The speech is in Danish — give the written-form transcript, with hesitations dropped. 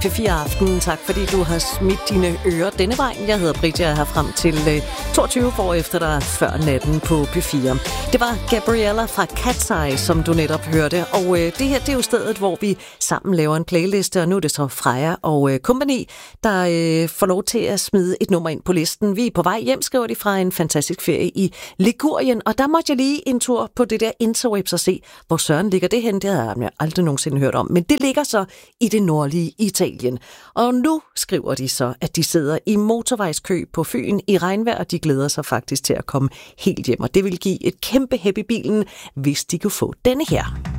P4 Aften. Tak fordi du har smidt dine ører denne vej. Jeg hedder Britt, jeg er her frem til 22 år efter dig før natten på P4. Det var Gabriella fra Cat's Eye, som du netop hørte. Og det her, det er jo stedet, hvor vi sammen laver en playliste, og nu er det så Freja og kompagni, der får lov til at smide et nummer ind på listen. Vi er på vej hjem, skriver de, fra en fantastisk ferie i Ligurien, og der måtte jeg lige en tur på det der interwebs og se, hvor søren ligger det hen. Det har jeg aldrig nogensinde hørt om, men det ligger så i det nordlige Italien. Og nu skriver de så, at de sidder i motorvejskø på Fyn i regnvejr, og de glæder sig faktisk til at komme helt hjem. Og det vil give et kæmpe hæp i bilen, hvis de kunne få denne her.